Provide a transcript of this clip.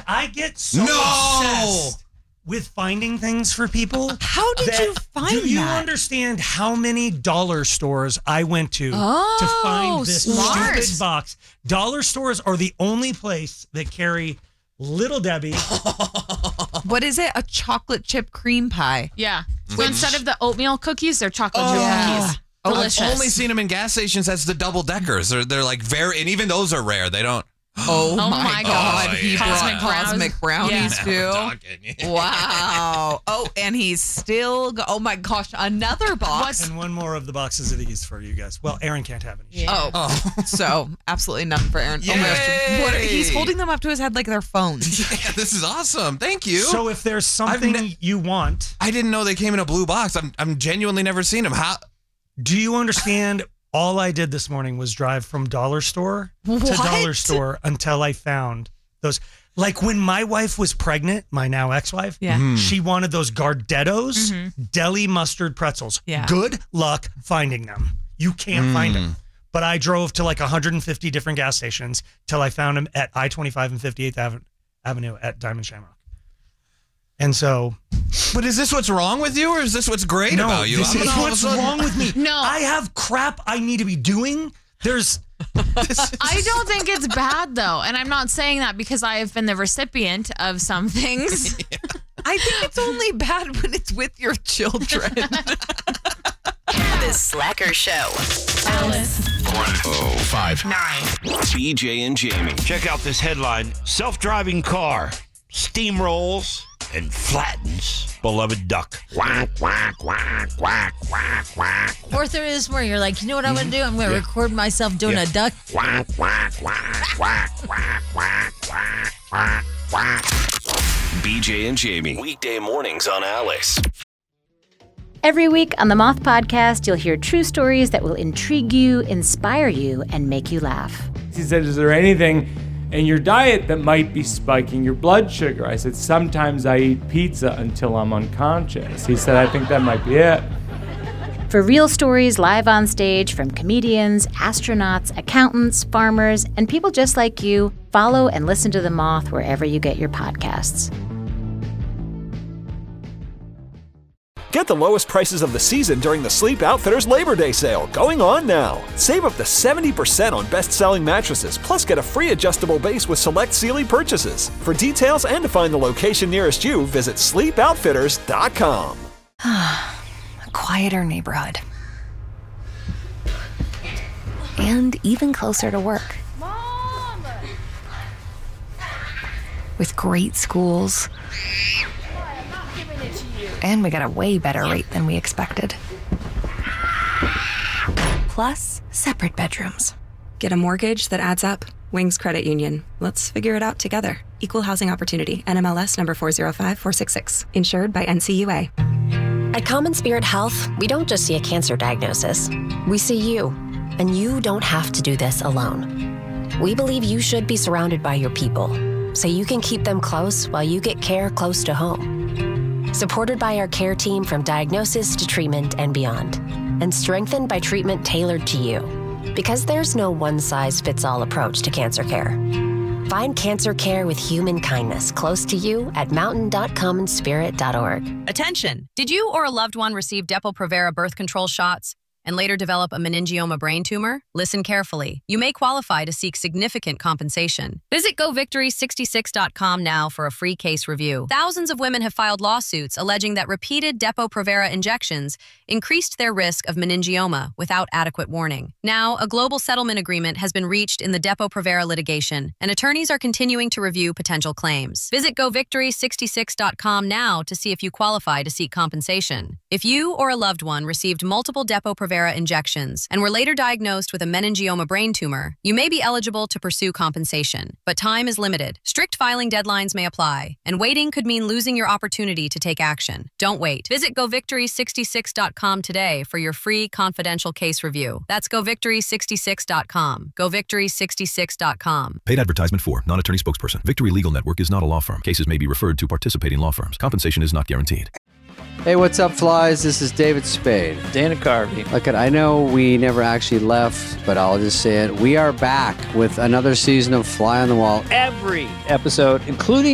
I get so obsessed with finding things for people. How did you find that? Do you understand how many dollar stores I went to find this stupid box? Dollar stores are the only place that carry Little Debbie. What is it? A chocolate chip cream pie. Yeah. So instead of the oatmeal cookies, they're chocolate chip cookies. Delicious. I've only seen them in gas stations as the double deckers. They're like very, and even those are rare. They don't. Oh my God. He Cosmic brought cosmic brownies too. Wow. Oh, and he's still, oh my gosh, another box. And one more of the boxes of these for you guys. Well, Aaron can't have any. Yeah. So absolutely none for Aaron. Yay. Oh my gosh. He's holding them up to his head like they're phones. Yeah, this is awesome. Thank you. So if there's something you want. I didn't know they came in a blue box. I'm genuinely never seen them. How? Do you understand? All I did this morning was drive from dollar store to dollar store until I found those. Like when my wife was pregnant, my now ex-wife, she wanted those Gardettos deli mustard pretzels. Yeah. Good luck finding them. You can't find them. But I drove to like 150 different gas stations till I found them at I-25 and 58th Avenue at Diamond Shamrock. And so... But is this what's wrong with you, or is this what's great about you? This is what's wrong with me. No. I have crap I need to be doing. There's... I don't think it's bad, though. And I'm not saying that because I have been the recipient of some things. I think it's only bad when it's with your children. The Slacker Show. Alice. 105.9. BJ and Jamie. Check out this headline. Self-driving car steamrolls and flattens beloved duck. Quack, quack, quack, quack, quack, quack. Or there is where you're like, you know what I'm going to do? I'm going to record myself doing a duck. Quack, quack, quack, quack, quack, quack, quack, quack, quack. BJ and Jamie. Weekday mornings on Alice. Every week on the Moth Podcast, you'll hear true stories that will intrigue you, inspire you, and make you laugh. He said, is there anything in your diet that might be spiking your blood sugar? I said, sometimes I eat pizza until I'm unconscious. He said, I think that might be it. For real stories live on stage from comedians, astronauts, accountants, farmers, and people just like you, follow and listen to The Moth wherever you get your podcasts. Get the lowest prices of the season during the Sleep Outfitters Labor Day sale, going on now. Save up to 70% on best-selling mattresses, plus get a free adjustable base with select Sealy purchases. For details and to find the location nearest you, visit sleepoutfitters.com. A quieter neighborhood. And even closer to work. Mom! With great schools. And we got a way better rate than we expected. Plus, separate bedrooms. Get a mortgage that adds up. Wings Credit Union. Let's figure it out together. Equal housing opportunity. NMLS number 405466. Insured by NCUA. At Common Spirit Health, we don't just see a cancer diagnosis. We see you. And you don't have to do this alone. We believe you should be surrounded by your people, so you can keep them close while you get care close to home. Supported by our care team from diagnosis to treatment and beyond. And strengthened by treatment tailored to you. Because there's no one-size-fits-all approach to cancer care. Find cancer care with human kindness close to you at mountain.commonspirit.org. Attention! Did you or a loved one receive Depo-Provera birth control shots and later develop a meningioma brain tumor? Listen carefully. You may qualify to seek significant compensation. Visit GoVictory66.com now for a free case review. Thousands of women have filed lawsuits alleging that repeated Depo-Provera injections increased their risk of meningioma without adequate warning. Now, a global settlement agreement has been reached in the Depo-Provera litigation, and attorneys are continuing to review potential claims. Visit GoVictory66.com now to see if you qualify to seek compensation. If you or a loved one received multiple Depo-Provera injections and were later diagnosed with a meningioma brain tumor, you may be eligible to pursue compensation. But time is limited. Strict filing deadlines may apply, and waiting could mean losing your opportunity to take action. Don't wait. Visit GoVictory66.com today for your free confidential case review. That's GoVictory66.com. GoVictory66.com. Paid advertisement for non-attorney spokesperson. Victory Legal Network is not a law firm. Cases may be referred to participating law firms. Compensation is not guaranteed. Hey, what's up, flies? This is David Spade. Dana Carvey. Look, I know we never actually left, but I'll just say it. We are back with another season of Fly on the Wall. Every episode, including